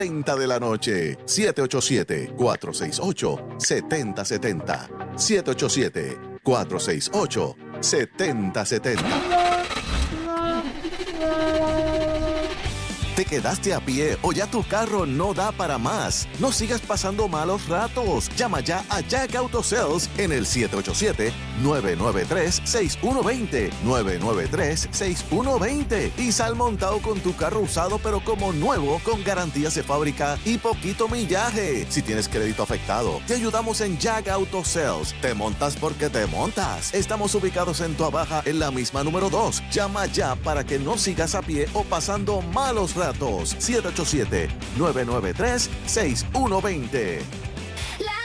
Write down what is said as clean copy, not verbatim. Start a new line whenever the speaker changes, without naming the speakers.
30 de la noche. 787-468-7070. 787-468-7070. ¿Te quedaste a pie o ya tu carro no da para más? No sigas pasando malos ratos. Llama ya a Jack Auto Sales en el 787-993-6120. 993-6120. Y sal montado con tu carro usado pero como nuevo, con garantías de fábrica y poquito millaje. Si tienes crédito afectado, te ayudamos en Jack Auto Sales. Te montas porque te montas. Estamos ubicados en Tuabaja en la misma número 2. Llama ya para que no sigas a pie o pasando malos ratos. 787-993-6120.